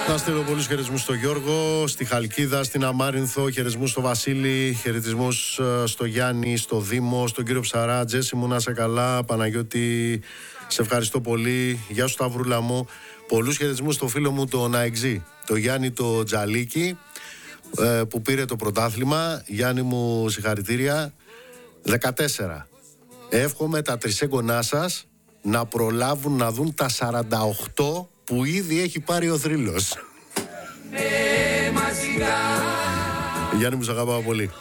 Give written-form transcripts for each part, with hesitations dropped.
Να στείλω πολλούς χαιρετισμούς στο Γιώργο, στη Χαλκίδα, στην Αμάρινθο, χαιρετισμούς στο Βασίλη, χαιρετισμούς στο Γιάννη, στο Δήμο, στον κύριο Ψαρά. Τζέσι μου, να είσαι καλά. Παναγιώτη, σε ευχαριστώ πολύ. Γεια σου Σταυρούλα μου. Πολλούς χαιρετισμούς στο φίλο μου τον Αεξή, το Γιάννη το Τζαλίκη, που πήρε το πρωτάθλημα. Γιάννη μου, συγχαρητήρια. 14. Εύχομαι τα τρισέγγονά σας να προλάβουν να δουν τα 48 που ήδη έχει πάρει ο θρύλος. Γιάννη μου, σ' αγαπάω πολύ.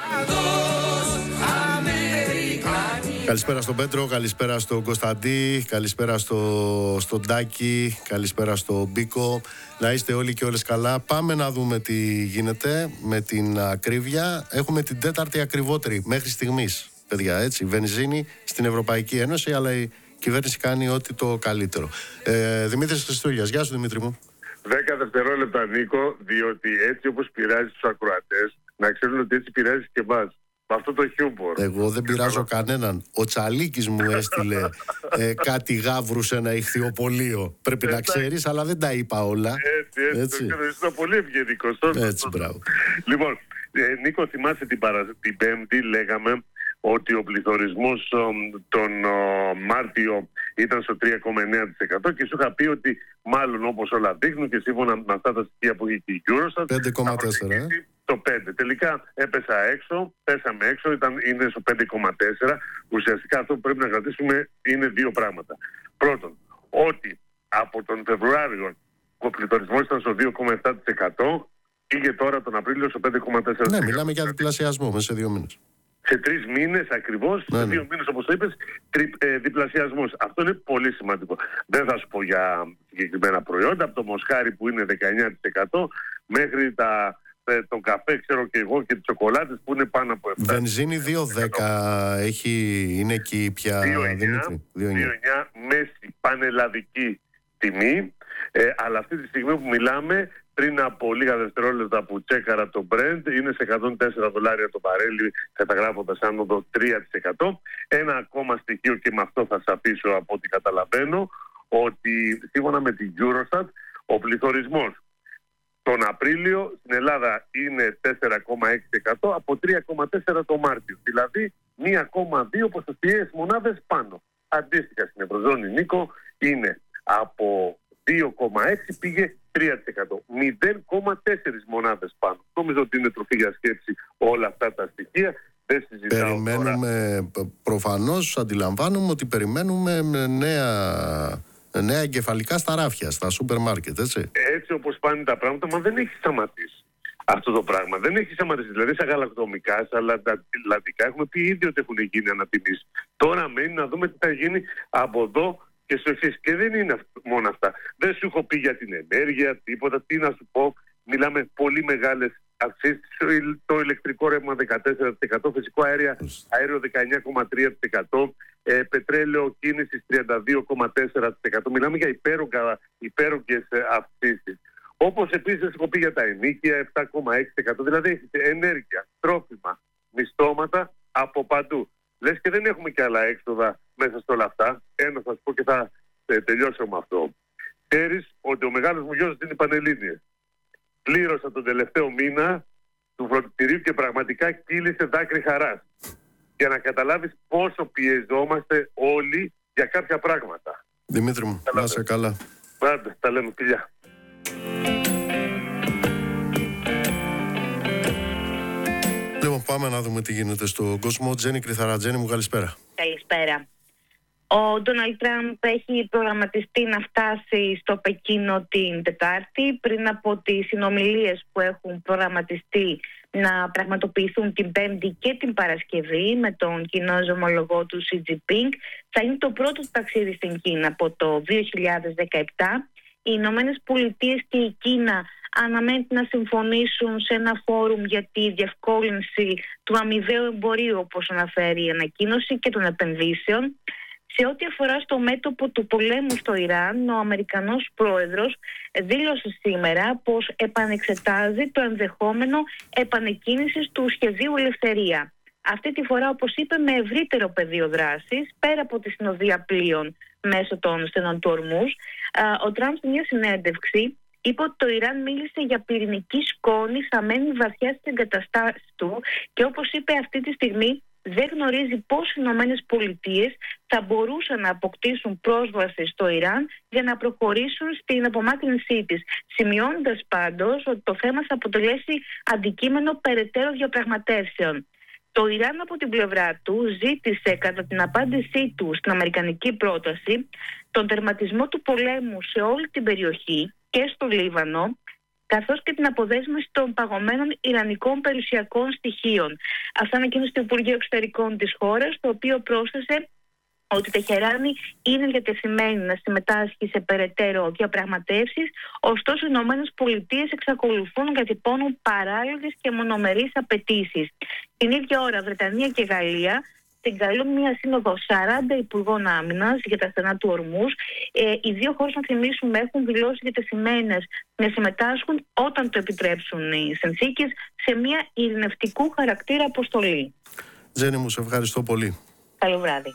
Καλησπέρα στον Πέτρο, καλησπέρα στον Κωνσταντή, καλησπέρα στον Τάκη, καλησπέρα στον Μπίκο. Να είστε όλοι και όλες καλά. Πάμε να δούμε τι γίνεται με την ακρίβεια. Έχουμε την τέταρτη ακριβότερη μέχρι στιγμής, παιδιά, έτσι, βενζίνη στην Ευρωπαϊκή Ένωση, αλλά η κυβέρνηση κάνει ό,τι το καλύτερο. Δημήτρης Χριστούγιας, γεια σου Δημήτρη μου. 10 δευτερόλεπτα, Νίκο, διότι έτσι όπως πειράζει τους ακροατές, να ξέρουν ότι έτσι πειράζει και εμάς. Με αυτό το χιούμορ. Εγώ δεν πειράζω κανέναν. Ο Τσαλίκης μου έστειλε κάτι γάβρου σε ένα ηχθειοπωλείο. Πρέπει να ξέρεις, αλλά δεν τα είπα όλα. Έτσι. Είσαι πολύ ευγενικός. Έτσι, μπράβο. Λοιπόν, Νίκο, θυμάσαι την Πέμπτη λέγαμε ότι ο πληθωρισμός τον Μάρτιο ήταν στο 3,9% και σου είχα πει ότι μάλλον όπως όλα δείχνουν και σύμφωνα με αυτά τα στοιχεία που έχει η Eurostat 5,4%. Το 5. Τελικά πέσαμε έξω, είναι στο 5,4. Ουσιαστικά αυτό που πρέπει να κρατήσουμε είναι δύο πράγματα. Πρώτον, ότι από τον Φεβρουάριο ο πληθωρισμός ήταν στο 2,7%, πήγε τώρα τον Απρίλιο στο 5,4%. Ναι, μιλάμε για διπλασιασμό μέσα σε 2 μήνες. Σε 3 μήνες ακριβώς, σε 2 μήνες όπως το είπες, διπλασιασμός. Αυτό είναι πολύ σημαντικό. Δεν θα σου πω για συγκεκριμένα προϊόντα, από το μοσχάρι που είναι 19% μέχρι τον καφέ, ξέρω και εγώ, και τις σοκολάτες που είναι πάνω από 7%. Βενζίνη 2,10 είναι εκεί πια, Δημήτρη. 2,9 μέση πανελλαδική τιμή, αλλά αυτή τη στιγμή που μιλάμε, πριν από λίγα δευτερόλεπτα που τσέκαρα το Brent, είναι σε $104 το βαρέλι, καταγράφοντας άνοδο 3%. Ένα ακόμα στοιχείο, και με αυτό θα σας αφήσω από ό,τι καταλαβαίνω, ότι σύμφωνα με την Eurostat, ο πληθωρισμός τον Απρίλιο στην Ελλάδα είναι 4,6% από 3,4% το Μάρτιο. Δηλαδή 1,2 ποσοστιαίες μονάδες πάνω. Αντίστοιχα στην Ευρωζώνη, Νίκο, είναι από 2,6 πήγε 3%. 0,4 μονάδες πάνω. Νομίζω ότι είναι τροφή για σκέψη όλα αυτά τα στοιχεία. Δεν συζητάω. Περιμένουμε, προφανώς αντιλαμβάνομαι ότι περιμένουμε νέα εγκεφαλικά στα ράφια, στα σούπερ μάρκετ, έτσι. Έτσι όπως πάνε τα πράγματα, μα δεν έχει σταματήσει αυτό το πράγμα. Δεν έχει σταματήσει. Δηλαδή στα γαλακτοκομικά, στα λατικά έχουμε πει ήδη ότι έχουν γίνει ανατιμήσεις. Τώρα μένει να δούμε τι θα γίνει από εδώ και στο εξής. Και δεν είναι μόνο αυτά. Δεν σου έχω πει για την ενέργεια, τίποτα. Τι να σου πω. Μιλάμε πολύ μεγάλες αυξήσεις. Το ηλεκτρικό ρεύμα 14%, φυσικό αέριο 19,3%, πετρέλαιο κίνησης 32,4%. Μιλάμε για υπέρογγες αυξήσεις. Όπως επίσης έχω πει για τα ενοίκια 7,6%. Δηλαδή έχετε ενέργεια, τρόφιμα, μισθώματα από παντού. Λες και δεν έχουμε και άλλα έξοδα μέσα σε όλα αυτά. Ένα θα σου πω και θα τελειώσω με αυτό. Ξέρεις ότι ο μεγάλος μου γιος είναι Πανελλήνιες. Πλήρωσα τον τελευταίο μήνα του φροντιστηρίου και πραγματικά κύλησε δάκρυ χαράς. Για να καταλάβεις πόσο πιεζόμαστε όλοι για κάποια πράγματα. Δημήτρη μου, να είσαι καλά. Άντε, τα λέμε, φιλιά. Λοιπόν, πάμε να δούμε τι γίνεται στον κόσμο. Τζέννη Κρυθαρατζένη μου, καλησπέρα. Καλησπέρα. Ο Ντόναλντ Τραμπ έχει προγραμματιστεί να φτάσει στο Πεκίνο την Τετάρτη, πριν από τις συνομιλίες που έχουν προγραμματιστεί να πραγματοποιηθούν την Πέμπτη και την Παρασκευή με τον Κινέζο ομολογό του Xi Jinping. Θα είναι το πρώτο ταξίδι στην Κίνα από το 2017. Οι Ηνωμένες Πολιτείες και η Κίνα αναμένεται να συμφωνήσουν σε ένα φόρουμ για τη διευκόλυνση του αμοιβαίου εμπορίου, όπως αναφέρει η ανακοίνωση, και των επενδύσεων. Σε ό,τι αφορά στο μέτωπο του πολέμου στο Ιράν, ο Αμερικανός πρόεδρος δήλωσε σήμερα πως επανεξετάζει το ενδεχόμενο επανεκκίνησης του σχεδίου Ελευθερία. Αυτή τη φορά, όπως είπε, με ευρύτερο πεδίο δράσης, πέρα από τη συνοδεία πλοίων μέσω των στενών του Ορμούζ. Ο Τραμπ σε μια συνέντευξη είπε ότι το Ιράν μίλησε για πυρηνική σκόνη θαμμένη βαθιά στις εγκαταστάσεις του και όπως είπε αυτή τη στιγμή δεν γνωρίζει πώς οι Ηνωμένες Πολιτείες θα μπορούσαν να αποκτήσουν πρόσβαση στο Ιράν για να προχωρήσουν στην απομάκρυνσή της. Σημειώνοντας πάντως ότι το θέμα θα αποτελέσει αντικείμενο περαιτέρω διαπραγματεύσεων. Το Ιράν από την πλευρά του ζήτησε κατά την απάντησή του στην αμερικανική πρόταση τον τερματισμό του πολέμου σε όλη την περιοχή και στο Λίβανο, καθώς και την αποδέσμευση των παγωμένων ιρανικών περιουσιακών στοιχείων. Αυτά ανακοίνωσε το Υπουργείο Εξωτερικών της χώρας, το οποίο πρόσθεσε ότι η Τεχεράνη είναι διατεθειμένη να συμμετάσχει σε περαιτέρω διαπραγματεύσεις, ωστόσο οι Ηνωμένες Πολιτείες εξακολουθούν να διατυπώνουν παράλληλες και μονομερείς απαιτήσεις. Την ίδια ώρα, Βρετανία και Γαλλία συγκαλούν μια σύνοδο 40 υπουργών άμυνας για τα στενά του Ορμούζ. Οι δύο χώρες, να θυμίσουμε, έχουν δηλώσει διατεθειμένες να συμμετάσχουν όταν το επιτρέψουν οι συνθήκες σε μια ειρηνευτικού χαρακτήρα αποστολή. Τζέννη μου, σε ευχαριστώ πολύ. Καλό βράδυ.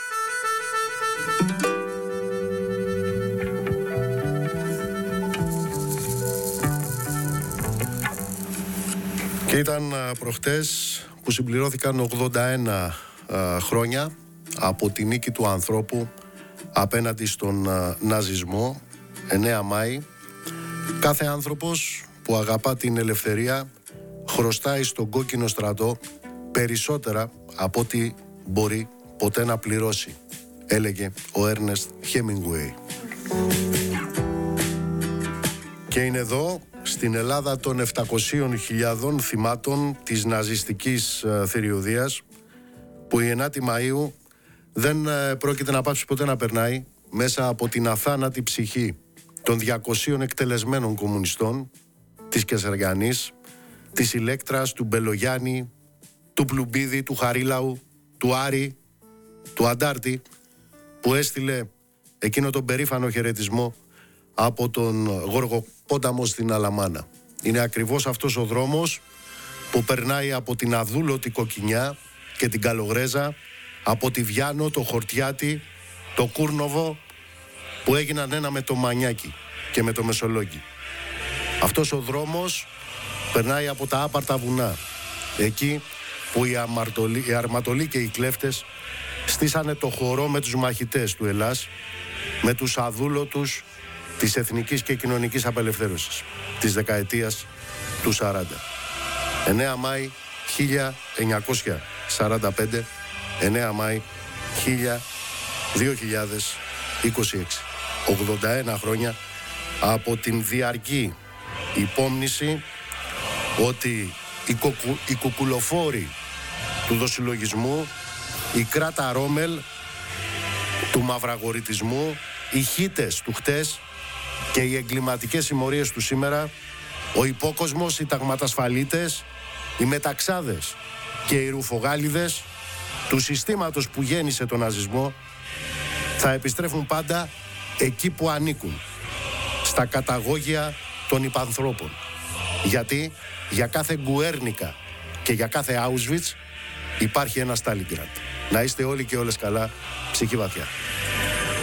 Και ήταν προχτές που συμπληρώθηκαν 81 χρόνια από τη νίκη του ανθρώπου απέναντι στον ναζισμό, 9 Μάη. Κάθε άνθρωπος που αγαπά την ελευθερία χρωστάει στον κόκκινο στρατό περισσότερα από ό,τι μπορεί ποτέ να πληρώσει, έλεγε ο Έρνεστ Χέμινγκουέι. Και είναι εδώ, στην Ελλάδα των 700.000 θυμάτων της ναζιστικής θηριωδίας, που η 9η Μαΐου δεν πρόκειται να πάψει ποτέ να περνάει μέσα από την αθάνατη ψυχή των 200 εκτελεσμένων κομμουνιστών, της Κεσαριανής, της Ηλέκτρας, του Μπελογιάννη, του Πλουμπίδη, του Χαρίλαου, του Άρη, του Αντάρτη, που έστειλε εκείνο τον περήφανο χαιρετισμό από τον Γοργοπόταμο στην Αλαμάνα. Είναι ακριβώς αυτός ο δρόμος που περνάει από την αδούλωτη Κοκκινιά και την Καλογρέζα, από τη Βιάνο, το Χορτιάτι, το Κούρνοβο, που έγιναν ένα με το Μανιάκι και με το Μεσολόγγι. Αυτός ο δρόμος περνάει από τα άπαρτα βουνά, εκεί που οι αρματολοί και οι κλέφτες στήσανε το χορό με τους μαχητές του Ελλάς, με τους αδούλωτους της εθνικής και κοινωνικής απελευθέρωσης της δεκαετίας του 40. 9 Μάη 1945, 9 Μάη 2026. 81 χρόνια από την διαρκή υπόμνηση ότι οι κουκουλοφόροι του δοσυλλογισμού, η κράτα Ρόμελ του μαυραγορητισμού, οι χίτες του χτες και οι εγκληματικές συμμορίες του σήμερα, ο υπόκοσμος, οι ταγματασφαλίτες, οι μεταξάδες και οι ρουφογάλιδες του συστήματος που γέννησε τον ναζισμό θα επιστρέφουν πάντα εκεί που ανήκουν, στα καταγόγια των υπανθρώπων. Γιατί για κάθε Γκουέρνικα και για κάθε Auschwitz υπάρχει ένα Στάλινγκραντ. Να είστε όλοι και όλες καλά, ψυχή βαθιά.